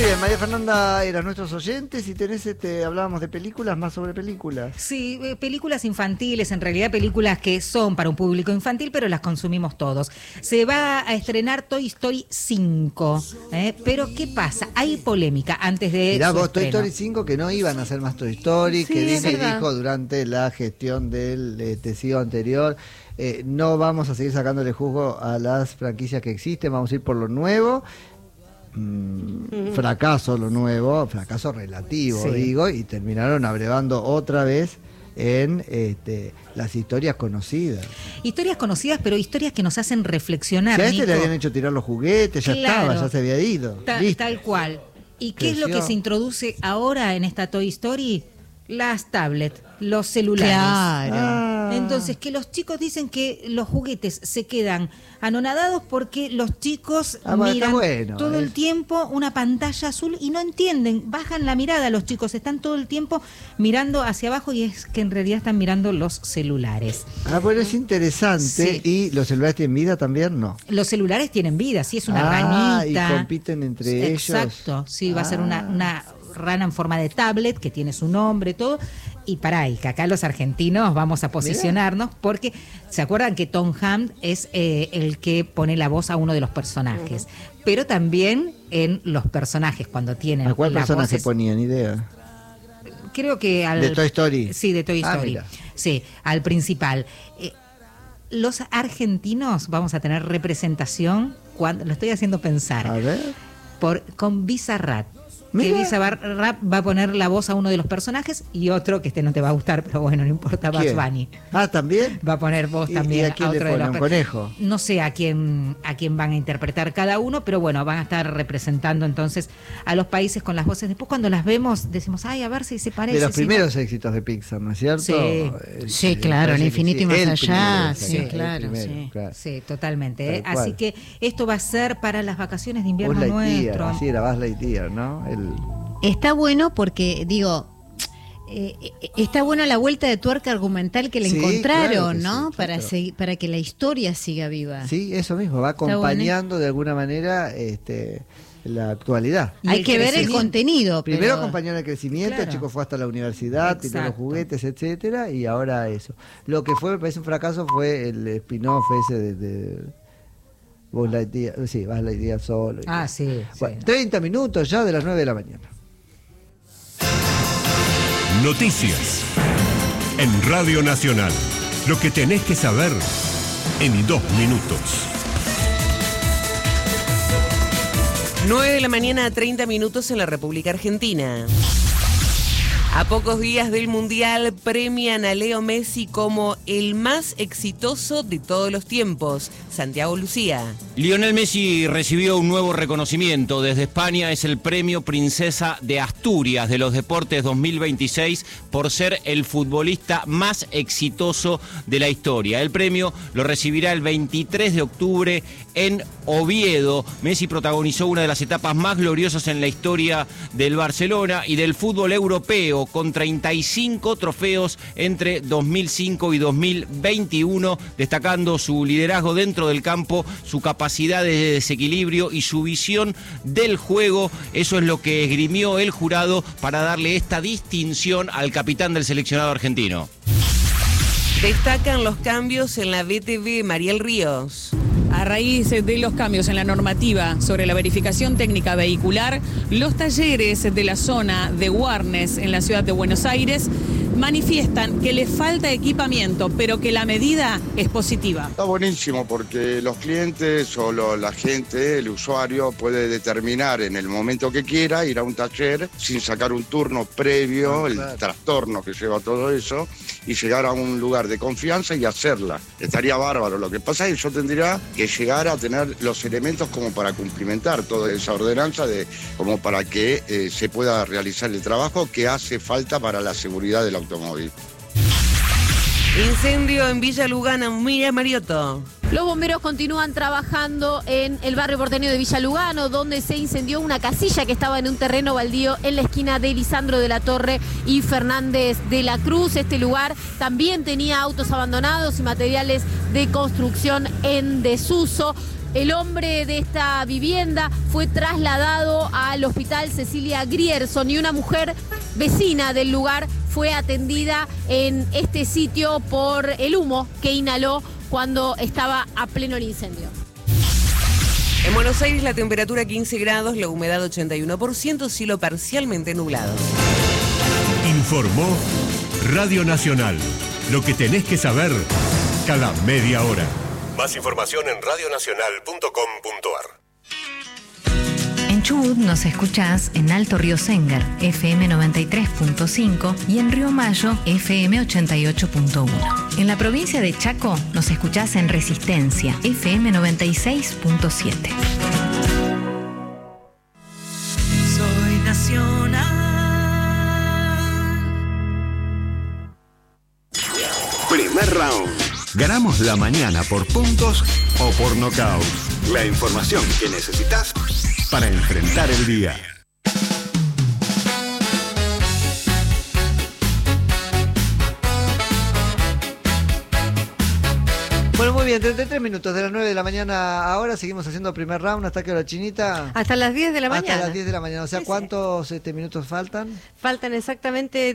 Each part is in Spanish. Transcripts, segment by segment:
bien, María Fernanda eran nuestros oyentes y hablábamos de películas, más sobre películas. Sí, películas infantiles, en realidad películas que son para un público infantil, pero las consumimos todos. Se va a estrenar Toy Story 5, pero ¿qué pasa? Hay polémica antes de Mirá vos, estreno. Toy Story 5, que no iban a hacer más Toy Story, Sí, que Disney es verdad. dijo durante la gestión del CEO anterior, no vamos a seguir sacándole jugo a las franquicias que existen, vamos a ir por lo nuevo. Fracaso lo nuevo, fracaso relativo, Sí. digo, y terminaron abrevando otra vez en las historias conocidas. Historias conocidas, pero historias que nos hacen reflexionar. Si a este Nico. le habían hecho tirar los juguetes, ya Claro. estaba, ya se había ido. Listo. Tal cual. ¿Y qué es lo Creció. que se introduce ahora en esta Toy Story? Las tablets, los celulares. Claro. Entonces, que los chicos dicen que los juguetes se quedan anonadados porque los chicos Bueno, está miran bueno, todo el tiempo una pantalla azul y no entienden, bajan la mirada los chicos, están todo el tiempo mirando hacia abajo y es que en realidad están mirando los celulares. Bueno, es interesante. Sí. ¿Y los celulares tienen vida también? No. Los celulares tienen vida, sí, es una ranita. Y compiten entre ellos. Exacto, sí, va a ser una rana en forma de tablet que tiene su nombre, todo. Y y que acá los argentinos vamos a posicionarnos porque se acuerdan que Tom Hanks es el que pone la voz a uno de los personajes, pero también en los personajes cuando tienen ¿A cuál las personaje voces, ponían? Idea. creo que al ¿De Toy Story? Sí, de Toy Story. Mira. Sí, al principal. Los argentinos vamos a tener representación cuando lo estoy haciendo pensar. A ver. Con Bizarrap. Que Mira. Bizarrap va a poner la voz a uno de los personajes y otro que no te va a gustar, pero bueno, no importa, Bugs ¿Quién? Bunny. ¿También? Va a poner voz ¿Y también a quién le otro de pone? los ¿Un conejo? No sé a quién van a interpretar cada uno, pero bueno, van a estar representando entonces a los países con las voces. Después cuando las vemos decimos, ay, a ver si se parece. De los si no. primeros éxitos de Pixar, ¿no es cierto? Sí. Sí, claro, parece en que Infinito y más el allá, primero, sí, el claro, primero, sí. claro. Sí, totalmente. Tal cual. Así que esto va a ser para las vacaciones de Buzz invierno Lightyear, nuestro. así era Buzz Lightyear, ¿no? Está bueno porque, digo, está buena la vuelta de tuerca argumental que le Sí, encontraron, claro que ¿no? sí, claro. Para que la historia siga viva. Sí, eso mismo, va bueno, acompañando de alguna manera la actualidad. Y Hay el que ver el crecimiento. contenido. Primero pero... acompañó en el crecimiento, Claro. el chico fue hasta la universidad, tiene los Exacto. juguetes, etcétera, y ahora eso. Lo que me parece un fracaso fue el spin-off ese de Buzz Lightyear, sí, Buzz Lightyear solo. Sí. Bueno, Sí. 30 minutos ya de las 9 de la mañana. Noticias. En Radio Nacional. Lo que tenés que saber en 2 minutos. 9 de la mañana, 30 minutos en la República Argentina. A pocos días del Mundial premian a Leo Messi como el más exitoso de todos los tiempos. Santiago Lucía. Lionel Messi recibió un nuevo reconocimiento. Desde España es el premio Princesa de Asturias de los Deportes 2026 por ser el futbolista más exitoso de la historia. El premio lo recibirá el 23 de octubre en Oviedo. Messi protagonizó una de las etapas más gloriosas en la historia del Barcelona y del fútbol europeo, con 35 trofeos entre 2005 y 2021, destacando su liderazgo dentro del campo, su capacidad de desequilibrio y su visión del juego. Eso es lo que esgrimió el jurado para darle esta distinción al capitán del seleccionado argentino. Destacan los cambios en la BTV. Mariel Ríos. A raíz de los cambios en la normativa sobre la verificación técnica vehicular, los talleres de la zona de Warnes en la ciudad de Buenos Aires manifiestan que les falta equipamiento, pero que la medida es positiva. Está buenísimo porque los clientes o la gente, el usuario, puede determinar en el momento que quiera ir a un taller sin sacar un turno previo, el trastorno que lleva todo eso, y llegar a un lugar de confianza y hacerla. Estaría bárbaro. Lo que pasa es que yo tendría que llegar a tener los elementos como para cumplimentar toda esa ordenanza, como para que se pueda realizar el trabajo que hace falta para la seguridad del automóvil. Incendio en Villa Lugano. Miriam Mariotto. Los bomberos continúan trabajando en el barrio porteño de Villa Lugano, donde se incendió una casilla que estaba en un terreno baldío en la esquina de Lisandro de la Torre y Fernández de la Cruz. Este lugar también tenía autos abandonados y materiales de construcción en desuso. El hombre de esta vivienda fue trasladado al hospital Cecilia Grierson y una mujer vecina del lugar fue atendida en este sitio por el humo que inhaló cuando estaba a pleno el incendio. En Buenos Aires la temperatura 15 grados, la humedad 81%, cielo parcialmente nublado. Informó Radio Nacional. Lo que tenés que saber cada media hora. Más información en radionacional.com.ar. En Chubut nos escuchás en Alto Río Séngar, FM 93.5 y en Río Mayo, FM 88.1. En la provincia de Chaco nos escuchás en Resistencia, FM 96.7. Soy nacional. Primer round. Ganamos la mañana por puntos o por nocaut. La información que necesitas para enfrentar el día. Bueno, muy bien, 33 minutos de las 9 de la mañana ahora, seguimos haciendo primer round, ¿hasta qué hora, Chinita? Hasta las 10 de la mañana. Hasta las 10 de la mañana, o sea, ¿cuántos minutos faltan? Faltan exactamente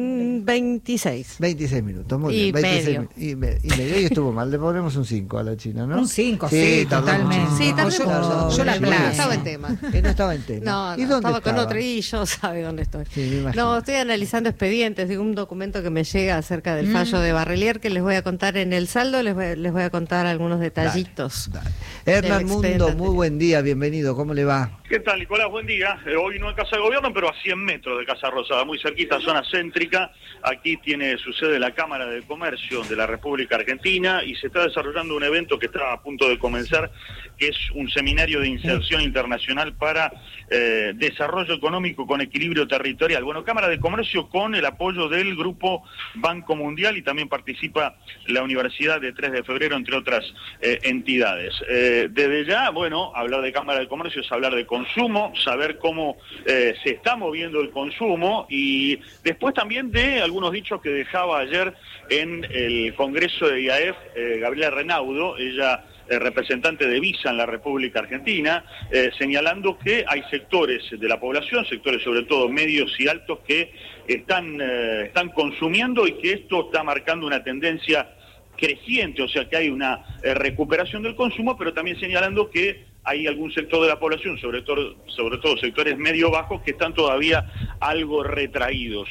26. 26 minutos, muy bien. 26 y medio, y estuvo mal, le ponemos un 5 a la China, ¿no? Un 5, sí, totalmente. Sí, tardó. Yo la no estaba en tema. No estaba en tema. No, ¿Y dónde estaba con otra y yo sabe dónde estoy. Sí, me imagino. No, estoy analizando expedientes, digo, un documento que me llega acerca del fallo de Barrelier que les voy a contar en el saldo, les voy a contar algunos detallitos. Dale. Hernán Mundo, muy buen día, bienvenido, ¿cómo le va? ¿Qué tal, Nicolás? Buen día. Hoy no en Casa de Gobierno, pero a 100 metros de Casa Rosada, muy cerquita, zona céntrica. Aquí tiene su sede la Cámara de Comercio de la República Argentina y se está desarrollando un evento que está a punto de comenzar, que es un seminario de inserción internacional para desarrollo económico con equilibrio territorial. Bueno, Cámara de Comercio con el apoyo del Grupo Banco Mundial y también participa la Universidad de 3 de Febrero, entre otras entidades. Desde ya, bueno, hablar de Cámara de Comercio es hablar de consumo, saber cómo se está moviendo el consumo y después también de algunos dichos que dejaba ayer en el Congreso de IAEF, Gabriela Renaudo, ella representante de Visa en la República Argentina, señalando que hay sectores de la población, sectores sobre todo medios y altos, que están consumiendo y que esto está marcando una tendencia creciente, o sea que hay una recuperación del consumo, pero también señalando que hay algún sector de la población, sobre todo sectores medio-bajos, que están todavía algo retraídos.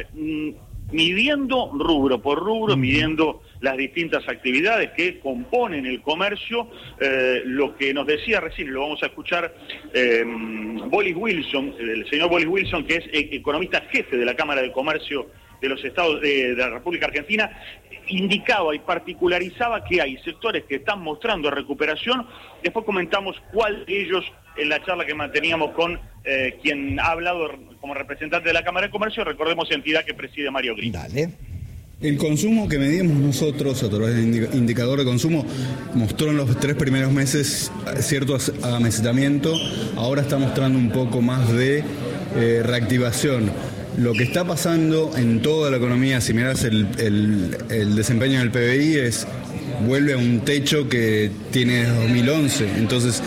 Midiendo rubro por rubro, midiendo las distintas actividades que componen el comercio, lo que nos decía recién, lo vamos a escuchar, Boris Wilson, el señor Boris Wilson, que es economista jefe de la Cámara de Comercio de los Estados de la República Argentina, indicaba y particularizaba que hay sectores que están mostrando recuperación. Después comentamos cuál de ellos en la charla que manteníamos con quien ha hablado como representante de la Cámara de Comercio, recordemos entidad que preside Mario Gris. Dale. El consumo que medimos nosotros a través del indicador de consumo mostró en los 3 primeros meses cierto amesetamiento, ahora está mostrando un poco más de reactivación. Lo que está pasando en toda la economía, si mirás el desempeño del PBI, vuelve a un techo que tiene desde 2011. Entonces,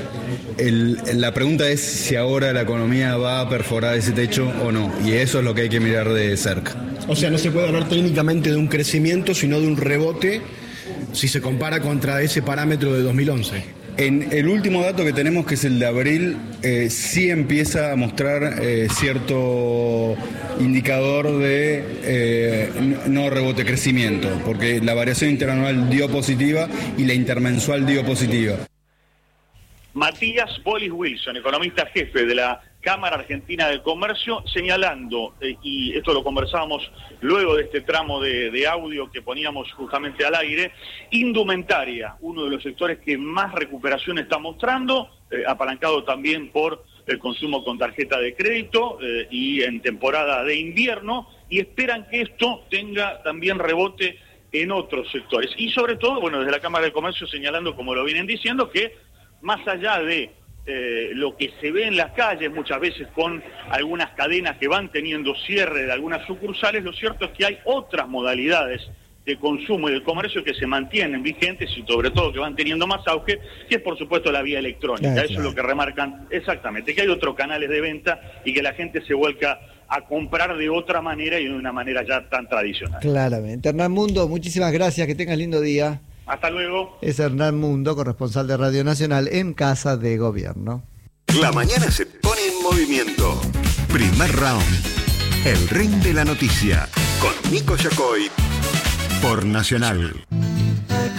la pregunta es si ahora la economía va a perforar ese techo o no. Y eso es lo que hay que mirar de cerca. O sea, no se puede hablar técnicamente de un crecimiento, sino de un rebote si se compara contra ese parámetro de 2011. En el último dato que tenemos, que es el de abril, sí empieza a mostrar cierto indicador de no rebote, crecimiento, porque la variación interanual dio positiva y la intermensual dio positiva. Matías Boris Wilson, economista jefe de la Cámara Argentina de Comercio, señalando, y esto lo conversábamos luego de este tramo de audio que poníamos justamente al aire, indumentaria, uno de los sectores que más recuperación está mostrando, apalancado también por el consumo con tarjeta de crédito y en temporada de invierno, y esperan que esto tenga también rebote en otros sectores. Y sobre todo, bueno, desde la Cámara de Comercio señalando, como lo vienen diciendo, que más allá de lo que se ve en las calles, muchas veces con algunas cadenas que van teniendo cierre de algunas sucursales, lo cierto es que hay otras modalidades de consumo y de comercio que se mantienen vigentes y sobre todo que van teniendo más auge, que es por supuesto la vía electrónica. Eso es lo que remarcan exactamente, que hay otros canales de venta y que la gente se vuelca a comprar de otra manera y de una manera ya tan tradicional. Claramente. Hernán Mundo, muchísimas gracias, que tengas lindo día. Hasta luego. Es Hernán Mundo, corresponsal de Radio Nacional en Casa de Gobierno. La mañana se pone en movimiento. Primer round. El ring de la noticia. Con Nico Yacoy. Por Nacional.